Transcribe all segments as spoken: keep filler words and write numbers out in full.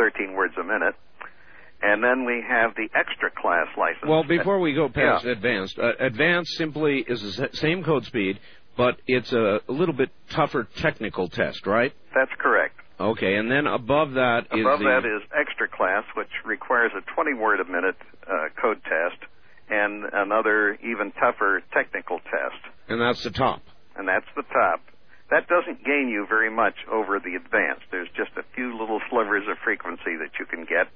thirteen words a minute. And then we have the extra class license. Well, before we go past yeah. advanced, uh, advanced simply is the same code speed, but it's a, a little bit tougher technical test, right? That's correct. Okay, and then above that above is Above the... that is extra class, which requires a twenty word a minute uh, code test, and another even tougher technical test. And that's the top. And that's the top. That doesn't gain you very much over the advanced. There's just a few little slivers of frequency that you can get.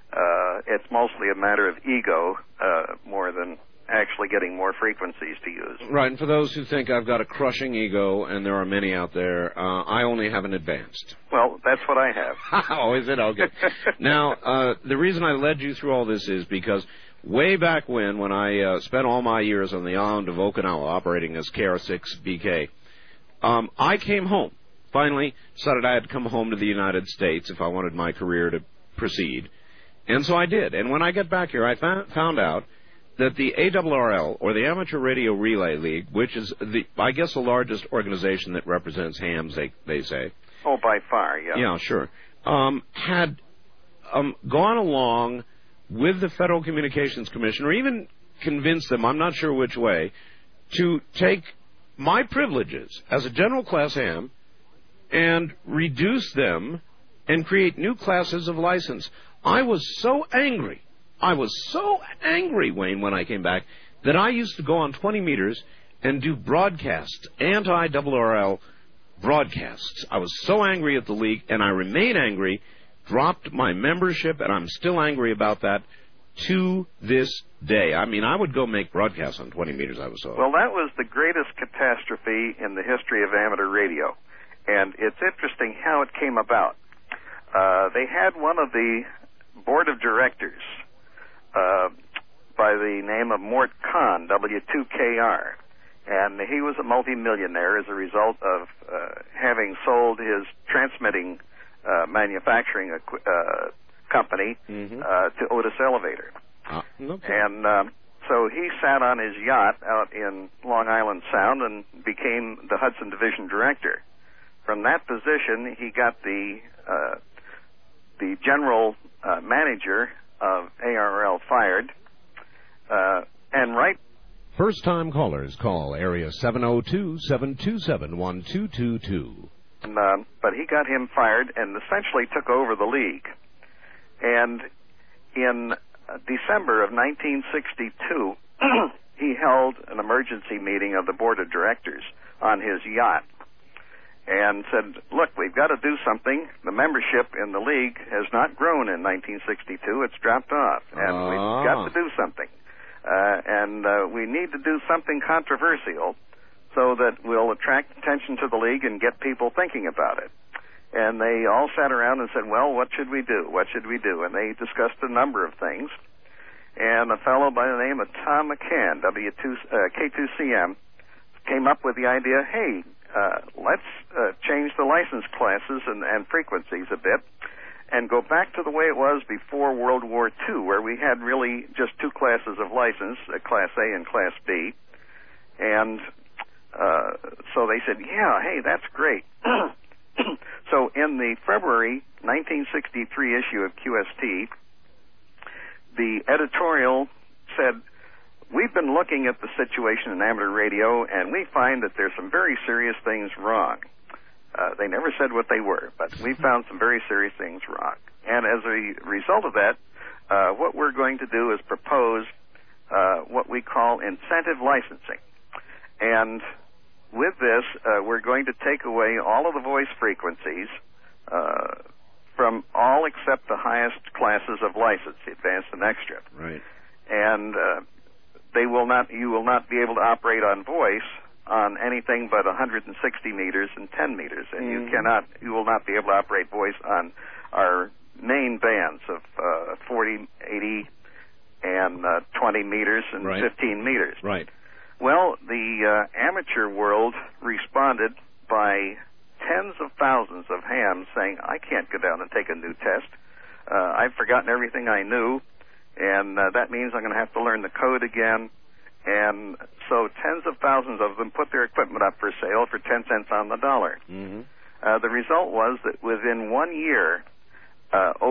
Uh, it's mostly a matter of ego uh, more than actually getting more frequencies to use. Right, and for those who think I've got a crushing ego, and there are many out there, uh, I only have an advanced. Well, that's what I have. Oh, is it? Okay. Now, uh, the reason I led you through all this is because way back when, when I uh, spent all my years on the island of Okinawa operating as K R six B K, um, I came home. Finally, decided I had to come home to the United States if I wanted my career to proceed. And so I did. And when I get back here, I found, found out that the A R R L, or the Amateur Radio Relay League, which is, the I guess, the largest organization that represents hams, they, they say. Oh, by far, yeah. Yeah, sure. Um, had um, gone along with the Federal Communications Commission, or even convinced them, I'm not sure which way, to take my privileges as a general class ham and reduce them and create new classes of license. I was so angry, I was so angry, Wayne, when I came back, that I used to go on twenty meters and do broadcasts, anti-A R R L broadcasts. I was so angry at the league, and I remain angry, dropped my membership, and I'm still angry about that to this day. I mean, I would go make broadcasts on twenty meters, I was so... Well, that was the greatest catastrophe in the history of amateur radio, and it's interesting how it came about. Uh, they had one of the board of directors uh, by the name of Mort Kahn, W two K R, and he was a multimillionaire as a result of uh, having sold his transmitting uh, manufacturing uh, company mm-hmm. uh, to Otis Elevator. Uh, okay. And um, so he sat on his yacht out in Long Island Sound and became the Hudson Division director. From that position, he got the uh, the general uh, manager of A R R L fired, uh, and right... First-time callers call area seven oh two, seven two seven, one two two two. And, uh, but he got him fired and essentially took over the league. And in uh, December of nineteen sixty-two, he held an emergency meeting of the board of directors on his yacht and said, look, we've got to do something. The membership in the league has not grown in nineteen sixty-two. It's dropped off, and ah. we've got to do something. Uh, and uh, we need to do something controversial so that we'll attract attention to the league and get people thinking about it. And they all sat around and said, well, what should we do? What should we do? And they discussed a number of things. And a fellow by the name of Tom McCann, W two, uh, K two C M, came up with the idea, hey, uh, let's uh, change the license classes and, and frequencies a bit and go back to the way it was before World War Two, where we had really just two classes of license, uh, Class A and Class B. And uh, so they said, yeah, hey, that's great. So in the February nineteen sixty-three issue of Q S T, the editorial said, we've been looking at the situation in amateur radio, and we find that there's some very serious things wrong. Uh, they never said what they were, but we found some very serious things wrong. And as a result of that, uh, what we're going to do is propose uh, what we call incentive licensing. And with this, uh, we're going to take away all of the voice frequencies uh, from all except the highest classes of license, the advanced and extra. Right. And uh, they will not, you will not be able to operate on voice on anything but one hundred sixty meters and ten meters, and mm. you cannot, you will not be able to operate voice on our main bands of uh, forty, eighty, and uh, twenty meters and right. fifteen meters. Right. Well, the uh, amateur world responded by tens of thousands of hams saying, I can't go down and take a new test. Uh, I've forgotten everything I knew, and uh, that means I'm going to have to learn the code again. And so tens of thousands of them put their equipment up for sale for ten cents on the dollar. Mm-hmm. Uh, the result was that within one year, uh, over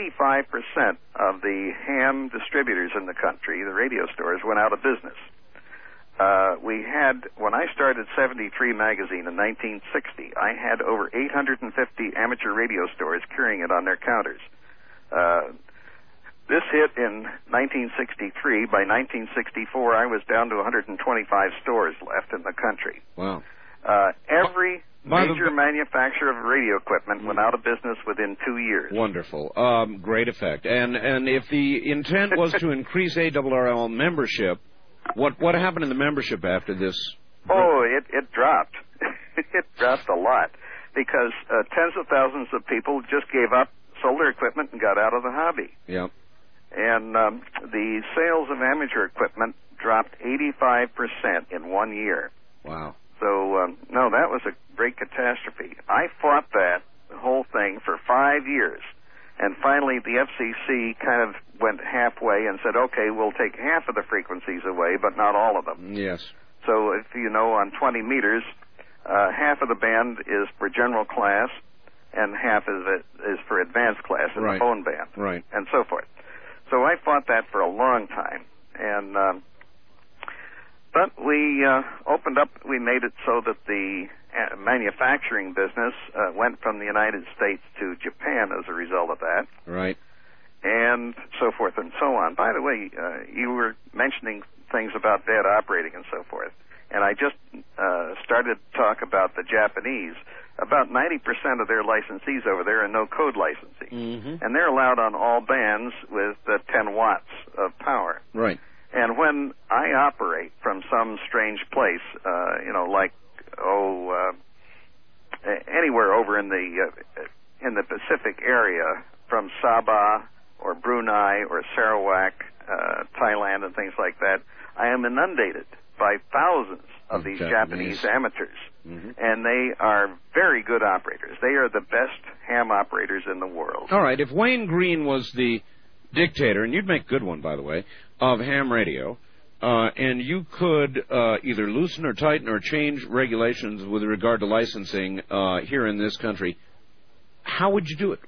eighty-five percent of the ham distributors in the country, the radio stores, went out of business. Uh, we had, when I started seventy-three magazine in nineteen sixty, I had over eight hundred fifty amateur radio stores carrying it on their counters. Uh, this hit in nineteen sixty-three. By nineteen sixty-four, I was down to one hundred twenty-five stores left in the country. Wow. Uh, every By major the... manufacturer of radio equipment went out of business within two years. Wonderful. Um, great effect. And and if the intent was to increase A R R L membership, what what happened in the membership after this? Oh, it, it dropped. It dropped a lot because uh, tens of thousands of people just gave up, sold their equipment, and got out of the hobby. Yeah. And um, the sales of amateur equipment dropped eighty-five percent in one year. Wow. So, um, no, that was a great catastrophe. I fought that whole thing for five years. And finally, the F C C kind of went halfway and said, okay, we'll take half of the frequencies away, but not all of them. Yes. So, if you know, on twenty meters, uh, half of the band is for general class, and half is, is for advanced class in right. the phone band. Right. And so forth. So I fought that for a long time. And... Um, But we uh, opened up, we made it so that the uh, manufacturing business uh, went from the United States to Japan as a result of that. Right. And so forth and so on. By the way, uh, you were mentioning things about bad operating and so forth. And I just uh, started to talk about the Japanese. About ninety percent of their licensees over there are no-code licensees. Mm-hmm. And they're allowed on all bands with uh, ten watts of power. Right. And when I operate from some strange place, uh, you know, like, oh, uh, anywhere over in the uh, in the Pacific area, from Sabah or Brunei or Sarawak, uh, Thailand, and things like that, I am inundated by thousands of these Japanese, Japanese amateurs. Mm-hmm. And they are very good operators. They are the best ham operators in the world. All right. If Wayne Green was the dictator, and you'd make a good one, by the way, of ham radio, uh, and you could uh, either loosen or tighten or change regulations with regard to licensing uh, here in this country, how would you do it?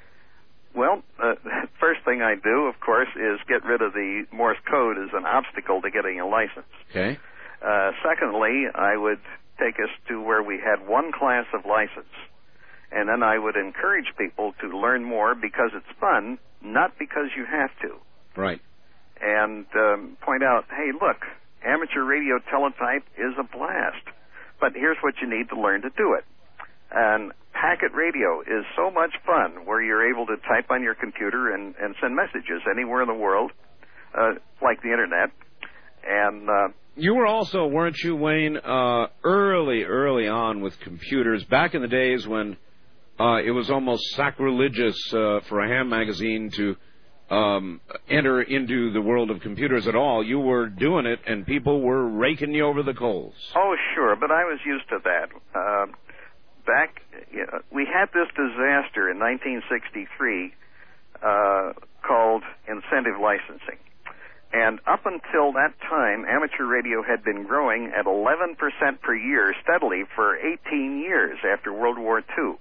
Well, uh, the first thing I do, of course, is get rid of the Morse code as an obstacle to getting a license. Okay. Uh, secondly, I would take us to where we had one class of license, and then I would encourage people to learn more because it's fun, not because you have to. Right. And um, point out, hey, look, amateur radio teletype is a blast, but here's what you need to learn to do it. And packet radio is so much fun where you're able to type on your computer and, and send messages anywhere in the world, uh, like the Internet. And uh, you were also, weren't you, Wayne, uh, early, early on with computers, back in the days when uh, it was almost sacrilegious uh, for a ham magazine to um, enter into the world of computers at all. You were doing it, and people were raking you over the coals. Oh, sure, but I was used to that. Uh, back, you know, we had this disaster in nineteen sixty-three uh, called incentive licensing. And up until that time, amateur radio had been growing at eleven percent per year steadily for eighteen years after World War Two.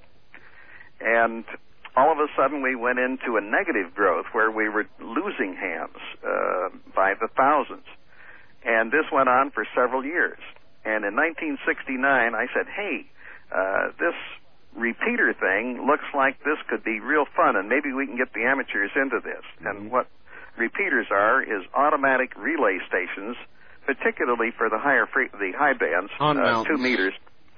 And all of a sudden we went into a negative growth where we were losing hams uh, by the thousands. And this went on for several years. And in nineteen sixty-nine, I said, hey, uh, this repeater thing looks like this could be real fun, and maybe we can get the amateurs into this. Mm-hmm. And what repeaters are is automatic relay stations, particularly for the higher free, the high bands, uh, two meters,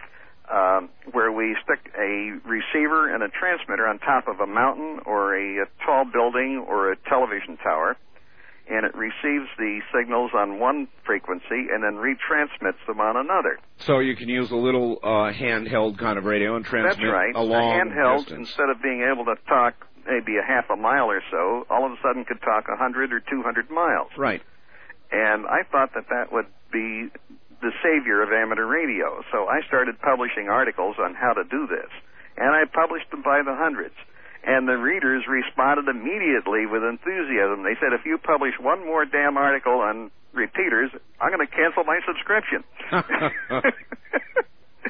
um, where we stick a receiver and a transmitter on top of a mountain or a, a tall building or a television tower, and it receives the signals on one frequency and then retransmits them on another. So you can use a little uh, handheld kind of radio and transmit That's right. a long a handheld, distance. Instead of being able to talk maybe a half a mile or so, all of a sudden could talk one hundred or two hundred miles. Right. And I thought that that would be the savior of amateur radio. So I started publishing articles on how to do this. And I published them by the hundreds. And the readers responded immediately with enthusiasm. They said, if you publish one more damn article on repeaters, I'm going to cancel my subscription.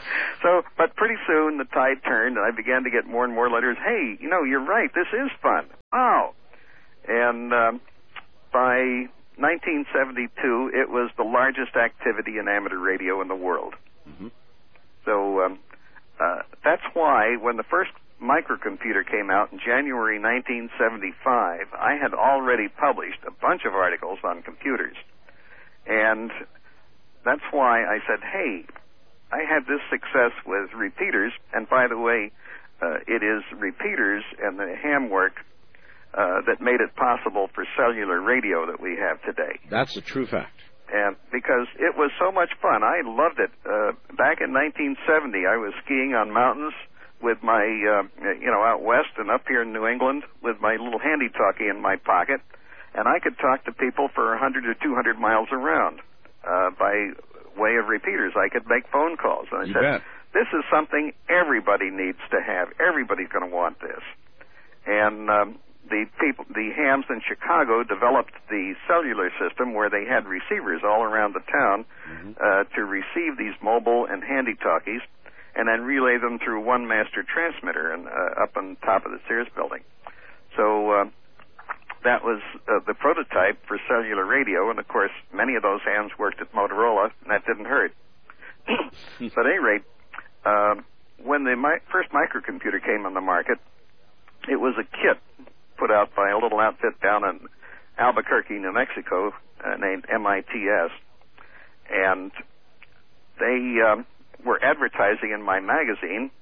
So, but pretty soon the tide turned, and I began to get more and more letters. Hey, you know, you're right. This is fun. Wow. And um, by nineteen seventy-two, it was the largest activity in amateur radio in the world. Mm-hmm. So um, uh, that's why when the first microcomputer came out in January nineteen seventy-five, I had already published a bunch of articles on computers. And that's why I said, hey, I had this success with repeaters, and by the way, uh, it is repeaters and the ham work uh, that made it possible for cellular radio that we have today. That's a true fact. And because it was so much fun, I loved it. Uh, back in nineteen seventy, I was skiing on mountains with my, uh, you know, out west and up here in New England with my little handy-talkie in my pocket, and I could talk to people for one hundred or two hundred miles around uh, by way of repeaters. I could make phone calls. And I you said, bet. this is something everybody needs to have. Everybody's going to want this. And um, the people, the hams in Chicago developed the cellular system where they had receivers all around the town mm-hmm. uh, to receive these mobile and handy-talkies and then relay them through one master transmitter and uh, up on top of the Sears building. So uh, that was uh, the prototype for cellular radio, and of course many of those hams worked at Motorola, and that didn't hurt. But at any rate, uh, when the mi- first microcomputer came on the market, it was a kit put out by a little outfit down in Albuquerque, New Mexico, uh, named M I T S, and they um, were advertising in my magazine.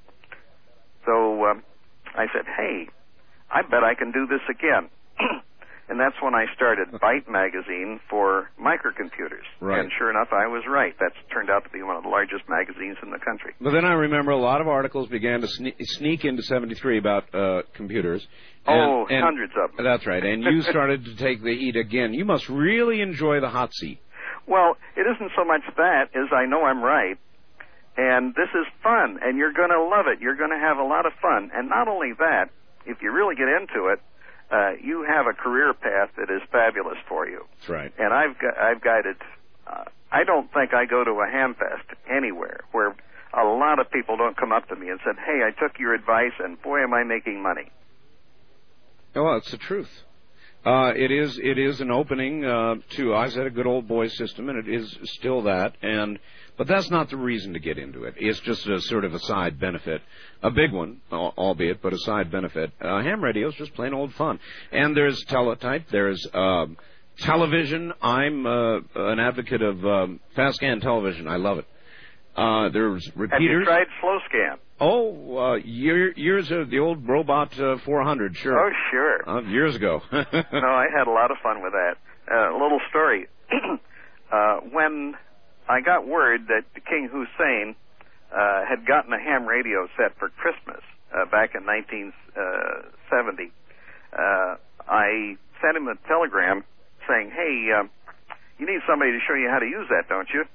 So um, I said, hey, I bet I can do this again. And that's when I started Byte magazine for microcomputers. Right. And sure enough, I was right. That's turned out to be one of the largest magazines in the country. But then I remember a lot of articles began to sne- sneak into seventy-three about uh, computers. And, oh, and, hundreds of them. That's right. And you started to take the heat again. You must really enjoy the hot seat. Well, it isn't so much that as I know I'm right. And this is fun, and you're going to love it. You're going to have a lot of fun. And not only that, if you really get into it, uh, you have a career path that is fabulous for you. That's right. And I've gu- I've guided. Uh, I don't think I go to a ham fest anywhere where a lot of people don't come up to me and said, "Hey, I took your advice, and boy, am I making money." Well, it's the truth. Uh, it is it is an opening uh, to, I said, a good old boy system, and it is still that. And but that's not the reason to get into it. It's just a sort of a side benefit, a big one, albeit, but a side benefit. Uh, ham radio is just plain old fun. And there's teletype. There's um, television. I'm uh, an advocate of um, fast scan television. I love it. Uh, there's repeaters. Have you tried slow scan? Oh, uh, year, years of the old Robot uh, four hundred, sure. Oh, sure. Uh, years ago. No, I had a lot of fun with that. Uh, a little story. uh, when I got word that King Hussein uh, had gotten a ham radio set for Christmas uh, back in nineteen seventy, uh, I sent him a telegram saying, hey, uh, you need somebody to show you how to use that, don't you?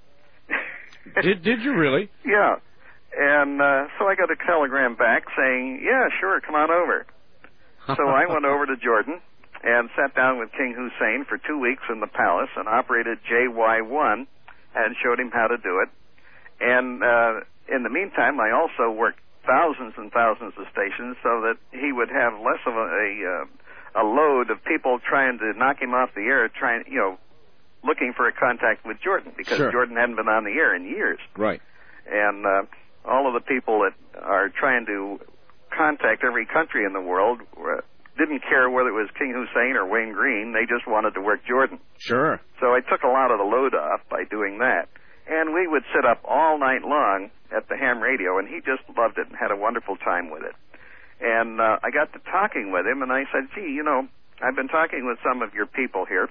did, did you really? Yeah. And uh, so I got a telegram back saying, yeah, sure, come on over. So I went over to Jordan and sat down with King Hussein for two weeks in the palace and operated J Y one and showed him how to do it. And uh, in the meantime, I also worked thousands and thousands of stations so that he would have less of a, a, uh, a load of people trying to knock him off the air, trying, you know, looking for a contact with Jordan, because sure. Jordan hadn't been on the air in years. Right. And uh, all of the people that are trying to contact every country in the world uh, didn't care whether it was King Hussein or Wayne Green. They just wanted to work Jordan. Sure. So I took a lot of the load off by doing that. And we would sit up all night long at the ham radio, and he just loved it and had a wonderful time with it. And uh, I got to talking with him, and I said, gee, you know, I've been talking with some of your people here,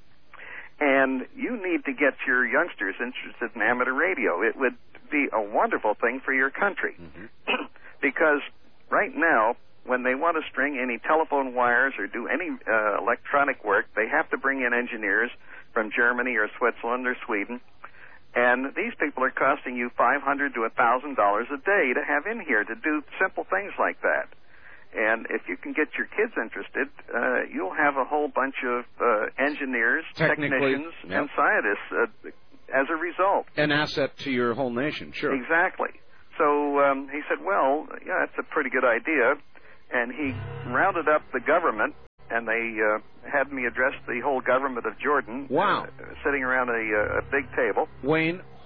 and you need to get your youngsters interested in amateur radio. It would be a wonderful thing for your country. Mm-hmm. Because right now, when they want to string any telephone wires or do any uh, electronic work, they have to bring in engineers from Germany or Switzerland or Sweden. And these people are costing you five hundred dollars to one thousand dollars a day to have in here to do simple things like that. And if you can get your kids interested, uh, you'll have a whole bunch of uh, engineers, technicians, yep. and scientists uh, as a result. An asset to your whole nation, sure. Exactly. um, he said, well, yeah, that's a pretty good idea. And he rounded up the government, and they uh, had me address the whole government of Jordan. Wow. Uh, sitting around a, a big table. Wayne,